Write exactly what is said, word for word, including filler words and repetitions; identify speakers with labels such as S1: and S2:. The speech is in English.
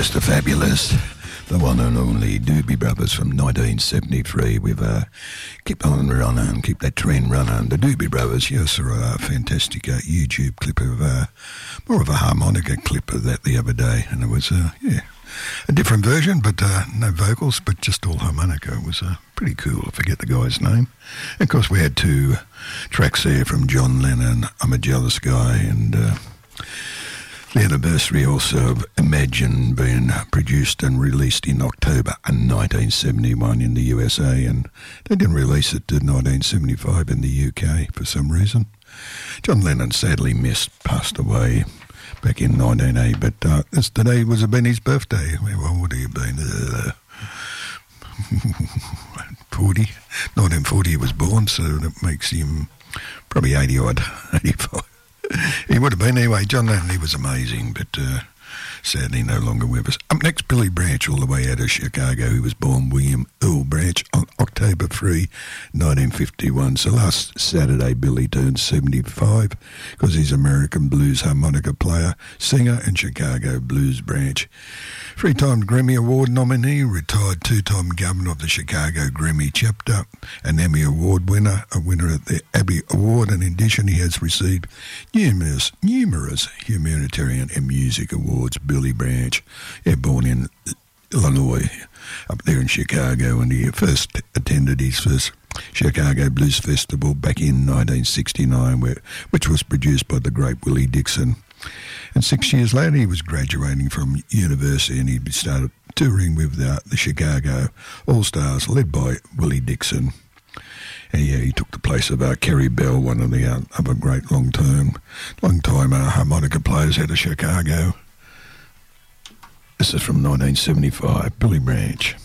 S1: just the fabulous, the one and only Doobie Brothers from nineteen seventy-three with uh, Keep On Running, Keep That Train Running. The Doobie Brothers, yes, are a fantastic uh, YouTube clip of, uh, more of a harmonica clip of that the other day, and it was, uh, yeah, a different version, but uh, no vocals, but just all harmonica. It was uh, pretty cool. I forget the guy's name. And of course, we had two tracks there from John Lennon, I'm a Jealous Guy, and uh, the anniversary also of Imagine being produced and released in October nineteen seventy-one in the U S A, and they didn't release it to nineteen seventy-five in the U K for some reason. John Lennon sadly missed, passed away back in nineteen eighty, but uh, this today was been his birthday. Well, what have you been? Uh, forty? nineteen forty he was born, so that makes him probably eighty odd, eighty-five. He would have been anyway. John Lennon, he was amazing, but uh, sadly no longer with us. Up next, Billy Branch, all the way out of Chicago. He was born William Earl Branch on October third, nineteen fifty-one. So last Saturday, Billy turned seventy-five because he's an American blues harmonica player, singer, and Chicago Blues Branch. Three-time Grammy Award nominee, retired two-time governor of the Chicago Grammy chapter, an Emmy Award winner, a winner of the Abbey Award, and in addition he has received numerous, numerous humanitarian and music awards. Billy Branch, yeah, born in Illinois, up there in Chicago, and he first attended his first Chicago Blues Festival back in nineteen sixty-nine, where, which was produced by the great Willie Dixon. And six years later, he was graduating from university, and he started touring with the, the Chicago All-Stars, led by Willie Dixon. And yeah, he took the place of uh, Kerry Bell, one of the uh, other great long-term, long-time uh, harmonica players out of Chicago. This is from nineteen seventy-five, Billy Branch.